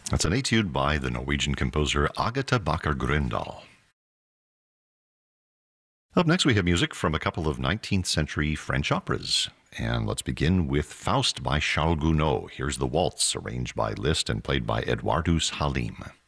That's an etude by the Norwegian composer Agatha Bakker-Grøndal. Up next, we have music from a couple of 19th century French operas. And let's begin with Faust by Charles Gounod. Here's the waltz, arranged by Liszt and played by Eduardus Halim.